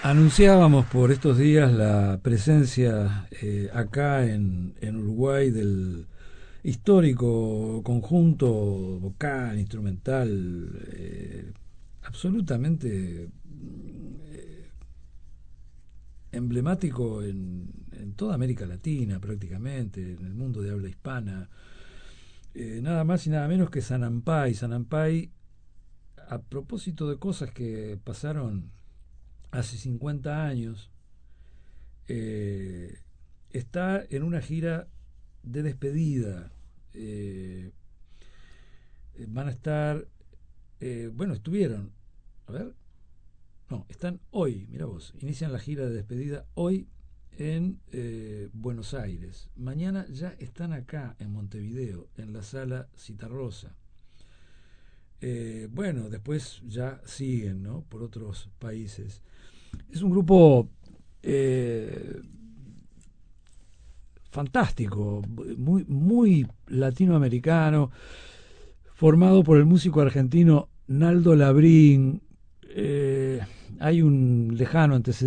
Anunciábamos por estos días la presencia acá en Uruguay del histórico conjunto vocal, instrumental, absolutamente emblemático en toda América Latina prácticamente, en el mundo de habla hispana, nada más y nada menos que Sanampay. Sanampay, a propósito de cosas que pasaron hace 50 años, eh, está en una gira de despedida. Eh, Van a estar, bueno, estuvieron, a ver, no, están hoy, mira vos, inician la gira de despedida hoy en Buenos Aires. Mañana ya están acá en Montevideo, en la sala Citarrosa. Bueno, después ya siguen, ¿no? Por otros países. Es un grupo fantástico, muy latinoamericano, formado por el músico argentino Naldo Labrín. Hay un lejano antecedente